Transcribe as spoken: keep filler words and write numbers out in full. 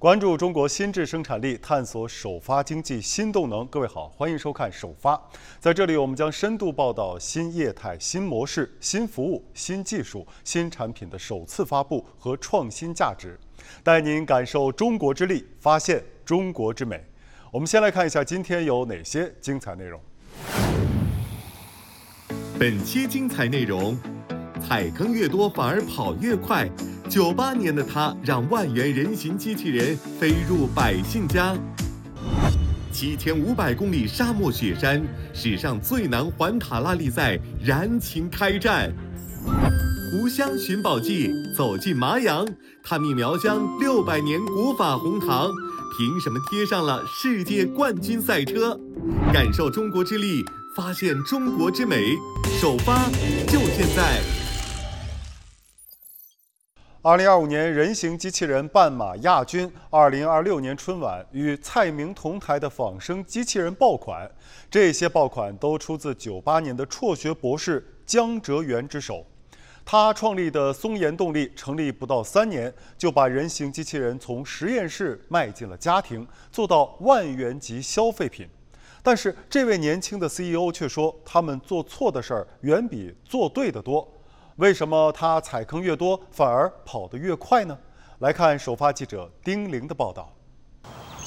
关注中国新质生产力，探索首发经济新动能。各位好，欢迎收看首发。在这里，我们将深度报道新业态、新模式、新服务、新技术、新产品的首次发布和创新价值，带您感受中国之力，发现中国之美。我们先来看一下今天有哪些精彩内容。 本期精彩内容：踩坑越多，反而跑越快。九八年的他让万元人形机器人飞入百姓家。七千五百公里沙漠雪山，史上最难环塔拉力赛燃情开战。湖湘寻宝记，走进麻阳，探秘苗疆六百年古法红糖，凭什么贴上了世界冠军赛车？感受中国之力，发现中国之美，首发就现在。 二零二五年人形机器人半马亚军，二零二六年春晚与蔡明同台的仿生机器人爆款，这些爆款都出自九八年的辍学博士江哲元之手。他创立的松研动力成立不到三年，就把人形机器人从实验室迈进了家庭，做到万元级消费品。但是这位年轻的 C E O 却说，他们做错的事儿远比做对的多。为什么他踩坑越多，反而跑得越快呢？来看首发记者丁玲的报道。